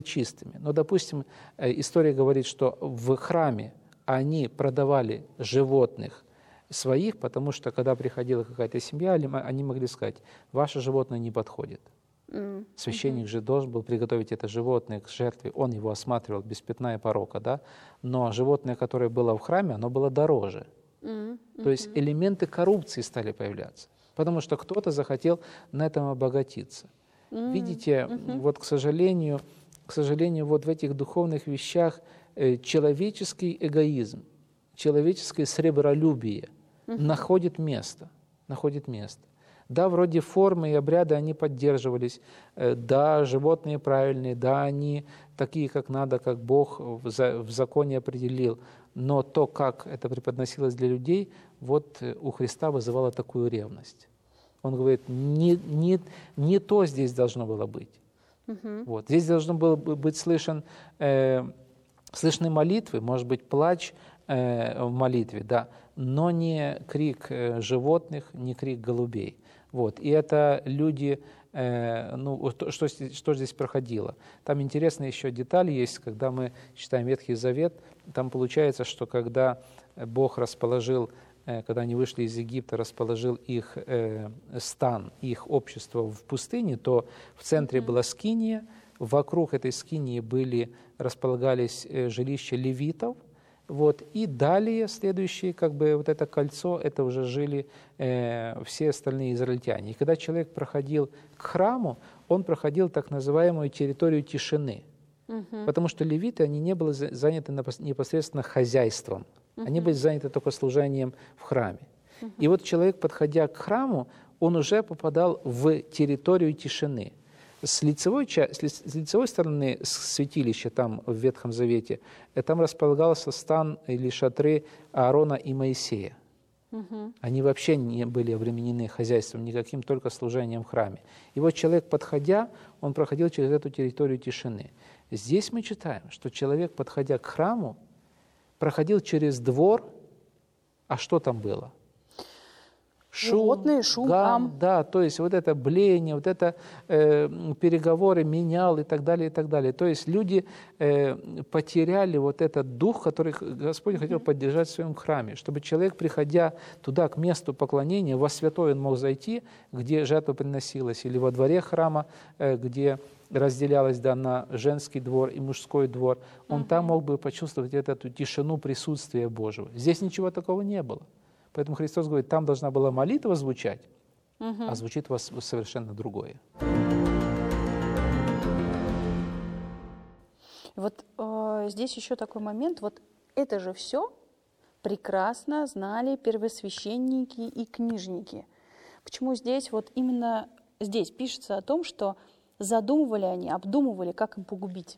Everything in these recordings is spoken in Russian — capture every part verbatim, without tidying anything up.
чистыми. Но, допустим, история говорит, что в храме они продавали животных своих, потому что, когда приходила какая-то семья, они могли сказать: ваше животное не подходит. Mm-hmm. Священник же должен был приготовить это животное к жертве, он его осматривал без пятна и порока, да? Но животное, которое было в храме, оно было дороже. Mm-hmm. То есть элементы коррупции стали появляться, потому что кто-то захотел на этом обогатиться. Mm-hmm. Видите, mm-hmm. вот, к сожалению, к сожалению, вот в этих духовных вещах э, человеческий эгоизм, человеческое сребролюбие uh-huh. находит место, находит место. Да, вроде формы и обряды, они поддерживались, э, да, животные правильные, да, они такие, как надо, как Бог в, за, в законе определил, но то, как это преподносилось для людей, вот э, у Христа вызывало такую ревность. Он говорит, не, не, не то здесь должно было быть. Uh-huh. Вот. Здесь должно было быть слышен, э, слышны молитвы, может быть, плач э, в молитве, да, но не крик э, животных, не крик голубей. Вот. И это люди, э, ну, что, что здесь проходило. Там интересная еще деталь есть, когда мы читаем Ветхий Завет, там получается, что когда Бог расположил, э, когда они вышли из Египта, расположил их э, стан, их общество в пустыне, то в центре mm-hmm. была скиния, вокруг этой скинии были, располагались э, жилища левитов, вот, и далее следующее, как бы вот это кольцо, это уже жили э, все остальные израильтяне. И когда человек проходил к храму, он проходил так называемую территорию тишины, uh-huh. потому что левиты, они не были заняты непосредственно хозяйством, uh-huh. они были заняты только служением в храме. Uh-huh. И вот человек, подходя к храму, он уже попадал в территорию тишины. С лицевой, с лицевой стороны святилища, там в Ветхом Завете, там располагался стан или шатры Аарона и Моисея. Угу. Они вообще не были обременены хозяйством никаким, только служением в храме. И вот человек, подходя, он проходил через эту территорию тишины. Здесь мы читаем, что человек, подходя к храму, проходил через двор, а что там было? Шум, животные, шум, гам, да, то есть вот это блеяние, вот это э, переговоры, менял и так далее, и так далее. То есть люди э, потеряли вот этот дух, который Господь хотел mm-hmm. поддержать в своем храме, чтобы человек, приходя туда, к месту поклонения, во святой он мог зайти, где жертва приносилась, или во дворе храма, э, где разделялось, да, на женский двор и мужской двор, он mm-hmm. там мог бы почувствовать эту тишину присутствия Божьего. Здесь ничего такого не было. Поэтому Христос говорит, там должна была молитва звучать, угу. а звучит у вас совершенно другое. Вот э, здесь еще такой момент, вот это же все прекрасно знали первосвященники и книжники. Почему здесь, вот именно здесь пишется о том, что задумывали они, обдумывали, как им погубить?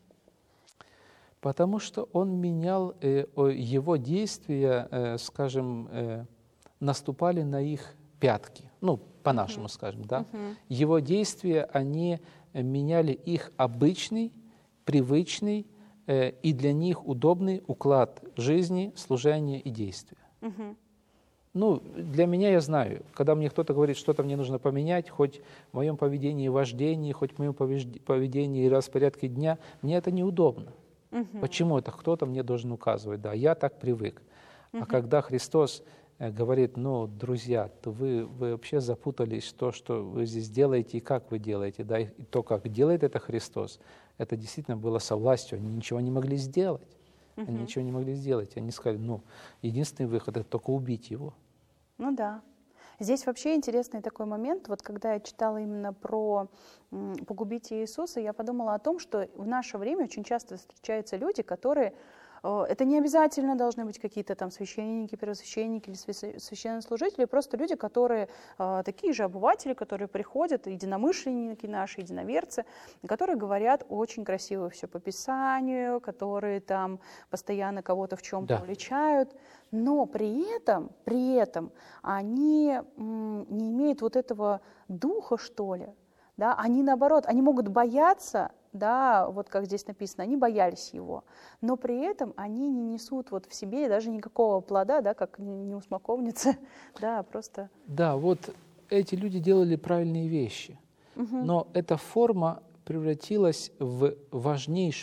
Потому что он менял, э, его действия, э, скажем, э, наступали на их пятки, ну, по-нашему, uh-huh. скажем, да. Uh-huh. Его действия, они меняли их обычный, привычный э, и для них удобный уклад жизни, служения и действия. Uh-huh. Ну, для меня, я знаю, когда мне кто-то говорит, что-то мне нужно поменять, хоть в моем поведении и вождении, хоть в моем поведении и распорядке дня, мне это неудобно. Uh-huh. Почему это кто-то мне должен указывать? Да, я так привык. Uh-huh. А когда Христос говорит, ну, друзья, то вы, вы вообще запутались в то, что вы здесь делаете и как вы делаете, да, и то, как делает это Христос, это действительно было со властью, они ничего не могли сделать, uh-huh. они ничего не могли сделать, они сказали, ну, единственный выход — это только убить его. Ну да. Здесь вообще интересный такой момент, вот когда я читала именно про м, «Погубите Иисуса», я подумала о том, что в наше время очень часто встречаются люди, которые это не обязательно должны быть какие-то там священники, первосвященники или священнослужители, просто люди, которые э, такие же обыватели, которые приходят, единомышленники наши, единоверцы, которые говорят очень красиво все по Писанию, которые там постоянно кого-то в чем-то да. уличают, но при этом, при этом они м, не имеют вот этого духа, что ли, да, они наоборот, они могут бояться, да, вот как здесь написано, они боялись его, но при этом они не несут вот в себе даже никакого плода, да, как не у смоковницы, да, просто... Да, вот эти люди делали правильные вещи, угу. но эта форма превратилась в важнейшую